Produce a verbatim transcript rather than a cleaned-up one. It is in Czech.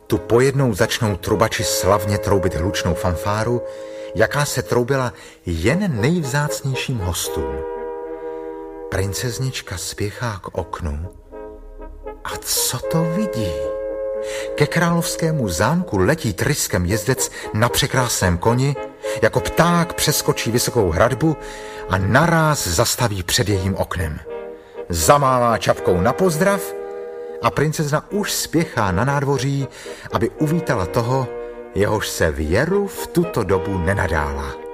Tu pojednou začnou trubači slavně troubit hlučnou fanfáru, jaká se troubila jen nejvzácnějším hostům. Princeznička spěchá k oknu a co to vidí? Ke královskému zámku letí tryskem jezdec na překrásném koni, jako pták přeskočí vysokou hradbu a naráz zastaví před jejím oknem. Zamává čapkou na pozdrav a princezna už spěchá na nádvoří, aby uvítala toho, jehož se Věru v tuto dobu nenadála.